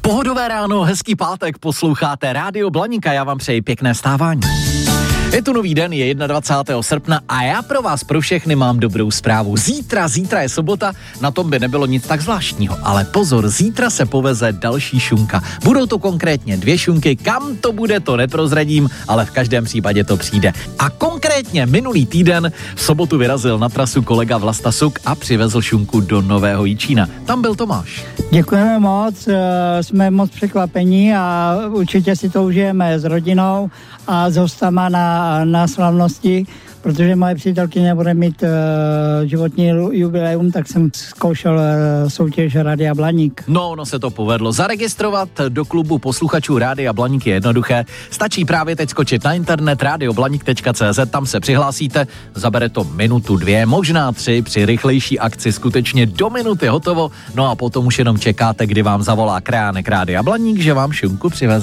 Pohodové ráno, hezký pátek, posloucháte Rádio Blaník a já vám přeji pěkné stávání. Je tu nový den, je 21. srpna a já pro vás, pro všechny mám dobrou zprávu. Zítra je sobota, na tom by nebylo nic tak zvláštního, ale pozor, zítra se poveze další šunka. Budou to konkrétně 2 šunky, kam to bude, to neprozradím, ale v každém případě to přijde. A konkrétně minulý týden v sobotu vyrazil na trasu kolega Vlasta Suk a přivezl šunku do Nového Jičína. Tam byl Tomáš. Děkujeme moc, jsme moc překvapení a určitě si to užijeme s rodinou a s hostama na slavnosti, protože moje přítelkyně bude mít životní jubileum, tak jsem zkoušel soutěž Rádia Blaník. No se to povedlo. Zaregistrovat do klubu posluchačů Rádia Blaník je jednoduché. Stačí právě teď skočit na internet radioblaník.cz, tam se přihlásíte, zabere to minutu 2, možná 3, při rychlejší akci skutečně do minuty hotovo, no a potom už jenom čekáte, kdy vám zavolá krajánek Rádia Blaník, že vám šunku přiveze.